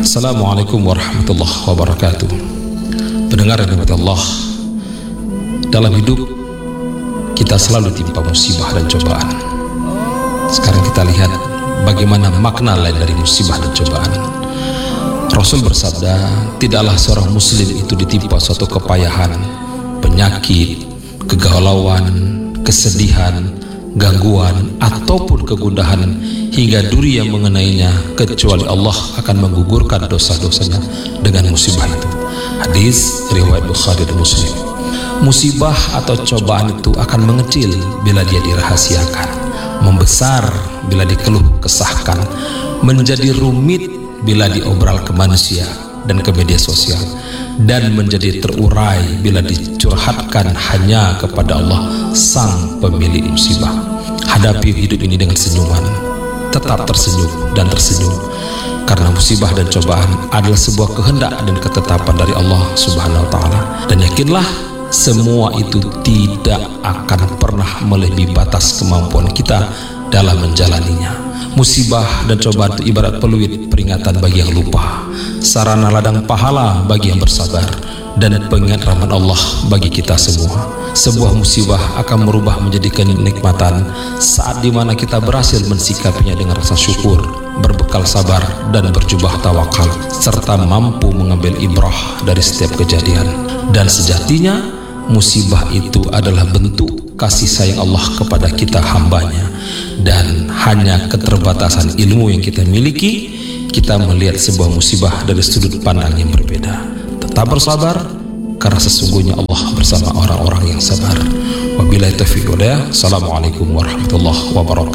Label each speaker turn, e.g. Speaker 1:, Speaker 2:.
Speaker 1: Assalamualaikum warahmatullahi wabarakatuh. Pendengar yang dirahmati Allah, dalam hidup kita selalu ditimpa musibah dan cobaan. Sekarang kita lihat bagaimana makna lain dari musibah dan cobaan. Rasul bersabda, tidaklah seorang muslim itu ditimpa suatu kepayahan, penyakit, kegalauan, kesedihan, gangguan ataupun kegundahan hingga duri yang mengenainya, kecuali Allah akan menggugurkan dosa-dosanya dengan musibah itu. Hadis riwayat Bukhari dan Muslim. Musibah atau cobaan itu akan mengecil bila dia dirahasiakan, membesar bila dikeluh kesahkan, menjadi rumit bila diobral ke manusia dan ke media sosial, dan menjadi terurai bila dicurhatkan hanya kepada Allah sang pemilik musibah. Hadapi hidup ini dengan senyuman, tetap tersenyum dan tersenyum, karena musibah dan cobaan adalah sebuah kehendak dan ketetapan dari Allah Subhanahu wa Ta'ala. Dan yakinlah, semua itu tidak akan pernah melebihi batas kemampuan kita dalam menjalaninya. Musibah dan cobaan itu ibarat peluit peringatan bagi yang lupa, sarana ladang pahala bagi yang bersabar, dan pengingat rahmat Allah bagi kita semua. Sebuah musibah akan merubah menjadi kenikmatan saat dimana kita berhasil mensikapinya dengan rasa syukur, berbekal sabar dan berjubah tawakal, serta mampu mengambil ibrah dari setiap kejadian. Dan sejatinya musibah itu adalah bentuk kasih sayang Allah kepada kita hambanya, dan hanya keterbatasan ilmu yang kita miliki, kita melihat sebuah musibah dari sudut pandang yang berbeda. Tetap bersabar, karena sesungguhnya Allah bersama orang-orang yang sabar. Wabillahi taufiq wal hidayah. Assalamualaikum warahmatullahi wabarakatuh.